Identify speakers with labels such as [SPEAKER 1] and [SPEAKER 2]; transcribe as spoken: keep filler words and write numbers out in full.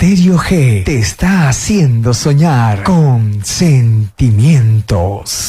[SPEAKER 1] Stereo G te está haciendo soñar con sentimientos.